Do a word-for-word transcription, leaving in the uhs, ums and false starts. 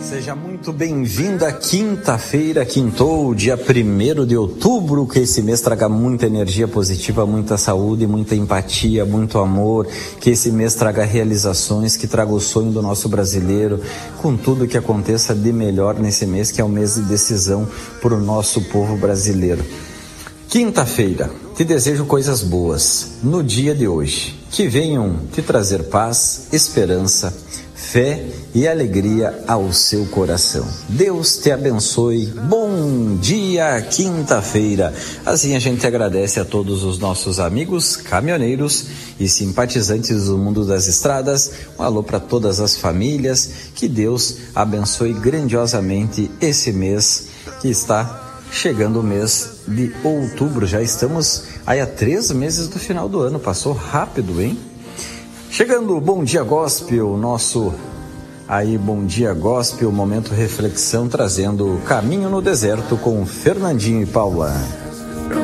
Seja muito bem-vinda, quinta-feira, quintou, dia primeiro de outubro, que esse mês traga muita energia positiva, muita saúde, muita empatia, muito amor, que esse mês traga realizações, que traga o sonho do nosso brasileiro, com tudo que aconteça de melhor nesse mês, que é o mês de decisão para o nosso povo brasileiro. Quinta-feira, te desejo coisas boas no dia de hoje, que venham te trazer paz, esperança, fé e alegria ao seu coração. Deus te abençoe. Bom dia, quinta-feira. Assim a gente agradece a todos os nossos amigos caminhoneiros e simpatizantes do mundo das estradas. Um alô para todas as famílias. Que Deus abençoe grandiosamente esse mês que está chegando, o mês de outubro. Já estamos aí há três meses do final do ano. Passou rápido, hein? Chegando o Bom Dia Gospel, nosso aí Bom Dia Gospel, momento reflexão, trazendo Caminho no Deserto com Fernandinho e Paula.